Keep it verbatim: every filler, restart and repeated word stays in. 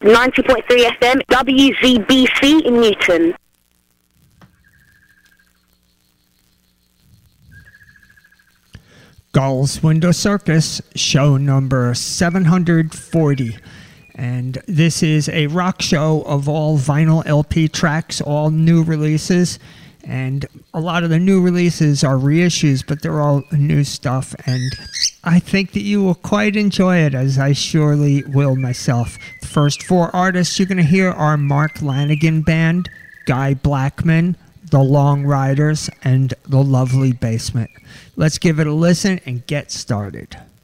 ninety point three F M, W Z B C in Newton. Gull's Window Circus, show number seven hundred forty. And this is a rock show of all vinyl L P tracks, all new releases. And a lot of the new releases are reissues, but they're all new stuff. And I think that you will quite enjoy it, as I surely will myself. The first four artists you're going to hear are Mark Lanigan Band, Guy Blackman, The Long Riders, and The Lovely Basement. Let's give it a listen and get started.